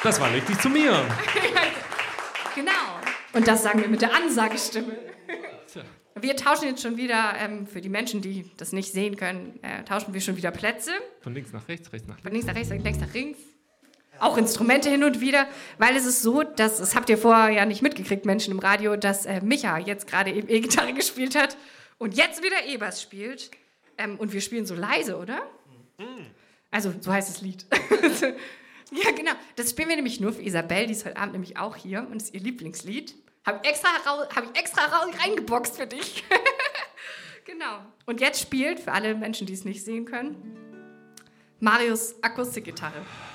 Das war richtig zu mir. Genau. Und das sagen wir mit der Ansagestimme. Wir tauschen jetzt schon wieder, für die Menschen, die das nicht sehen können, tauschen wir schon wieder Plätze. Von links nach rechts, rechts nach links. Von links nach rechts, links nach links. Auch Instrumente hin und wieder, weil es ist so, das habt ihr vorher ja nicht mitgekriegt, Menschen im Radio, dass Micha jetzt gerade eben E-Gitarre gespielt hat und jetzt wieder E-Bass spielt. Und wir spielen so leise, oder? Also, so heißt das Lied. Ja, genau. Das spielen wir nämlich nur für Isabel, die ist heute Abend nämlich auch hier und ist ihr Lieblingslied. Habe ich extra reingeboxt für dich. Genau. Und jetzt spielt, für alle Menschen, die es nicht sehen können, Marius Akustikgitarre.